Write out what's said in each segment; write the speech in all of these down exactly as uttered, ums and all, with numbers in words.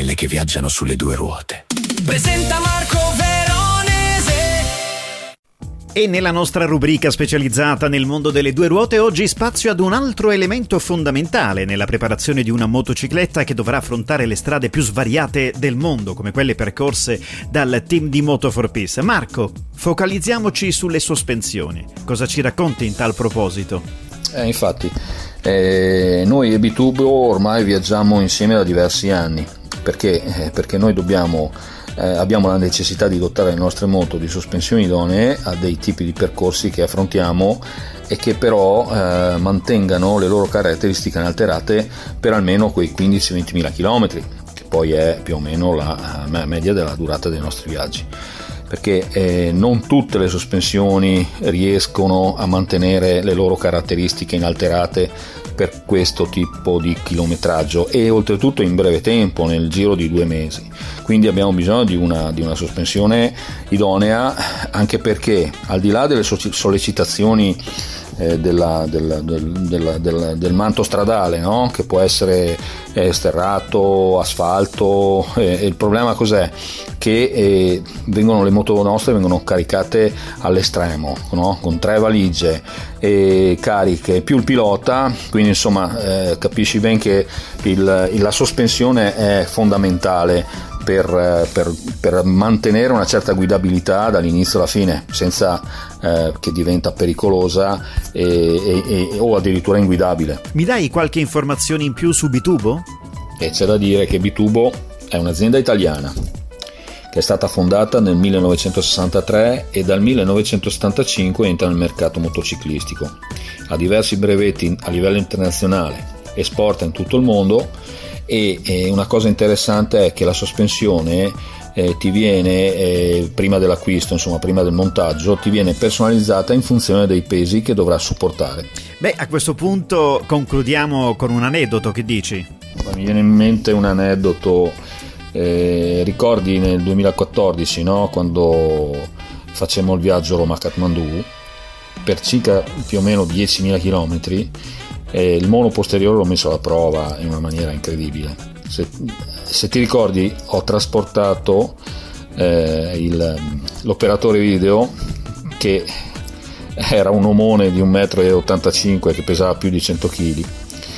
quelle che viaggiano sulle due ruote. Presenta Marco Veronese. E nella nostra rubrica specializzata nel mondo delle due ruote, oggi spazio ad un altro elemento fondamentale nella preparazione di una motocicletta che dovrà affrontare le strade più svariate del mondo, come quelle percorse dal team di Moto for Peace. Marco, focalizziamoci sulle sospensioni. Cosa ci racconti in tal proposito? Eh, infatti, eh, noi e Bitubo ormai viaggiamo insieme da diversi anni. Perché? Eh, perché noi dobbiamo Eh, abbiamo la necessità di dotare le nostre moto di sospensioni idonee a dei tipi di percorsi che affrontiamo e che però eh, mantengano le loro caratteristiche inalterate per almeno quei quindici ventimila chilometri, che poi è più o meno la, la media della durata dei nostri viaggi. Perché eh, non tutte le sospensioni riescono a mantenere le loro caratteristiche inalterate per questo tipo di chilometraggio e oltretutto in breve tempo, nel giro di due mesi. Quindi abbiamo bisogno di una, di una sospensione idonea, anche perché al di là delle sollecitazioni eh, della, del, del, del, del, del manto stradale, no? Che può essere eh, sterrato, asfalto, eh, il problema cos'è? Che eh, vengono, le moto nostre vengono caricate all'estremo, no? Con tre valigie e cariche più il pilota, quindi insomma eh, capisci ben che il, la sospensione è fondamentale per, per, per mantenere una certa guidabilità dall'inizio alla fine, senza eh, che diventa pericolosa e, e, e, o addirittura inguidabile. Mi dai qualche informazione in più su Bitubo? E c'è da dire che Bitubo è un'azienda italiana che è stata fondata nel millenovecentosessantatré e dal millenovecentosettantacinque entra nel mercato motociclistico. Ha diversi brevetti a livello internazionale, esporta in tutto il mondo e, e una cosa interessante è che la sospensione eh, ti viene, eh, prima dell'acquisto, insomma prima del montaggio, ti viene personalizzata in funzione dei pesi che dovrà supportare. Beh, a questo punto concludiamo con un aneddoto, che dici? Mi viene in mente un aneddoto. Eh, ricordi nel duemilaquattordici, no? Quando facemmo il viaggio Roma-Kathmandu per circa più o meno diecimila chilometri, eh, il mono posteriore l'ho messo alla prova in una maniera incredibile. Se, se ti ricordi, ho trasportato eh, il, l'operatore video, che era un omone di un metro e ottantacinque che pesava più di cento chili.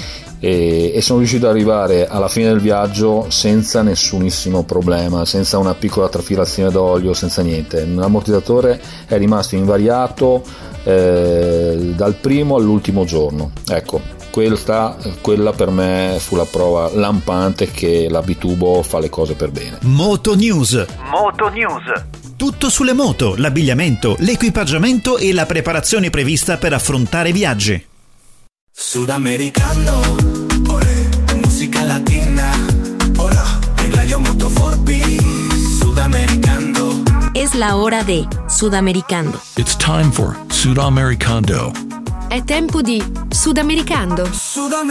E, e sono riuscito ad arrivare alla fine del viaggio senza nessunissimo problema, senza una piccola trafilazione d'olio, senza niente. L'ammortizzatore è rimasto invariato eh, dal primo all'ultimo giorno. Ecco, quella, quella per me fu la prova lampante che la Bitubo fa le cose per bene. Moto News. Moto News. Tutto sulle moto, l'abbigliamento, l'equipaggiamento e la preparazione prevista per affrontare viaggi. Sudamericano, olé, música latina, hola, reglayo Moto for Peace, Sudamericano. Es la hora de Sudamericando. It's time for Sudamericando. È tempo di Sudamericando. Sudamericano.